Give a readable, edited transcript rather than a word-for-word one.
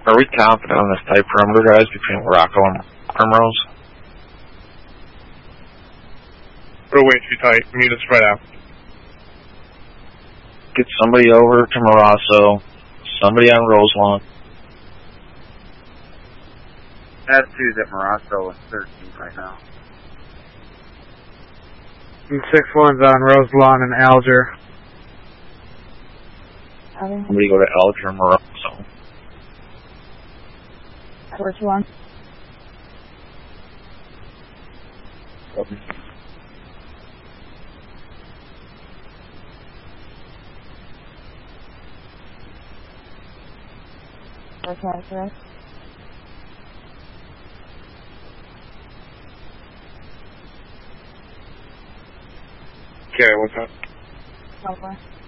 Are we confident on this tight perimeter, guys, between Morocco and Primrose? We're way too tight. We need to spread out. Get somebody over to Morasso, somebody on Roselawn. That's who's at Morasso and 13 right now. And 6-1's on Roselawn and Alger. Somebody go to Alger and Morasso. 421. Okay. Okay. Okay, what's up? Over.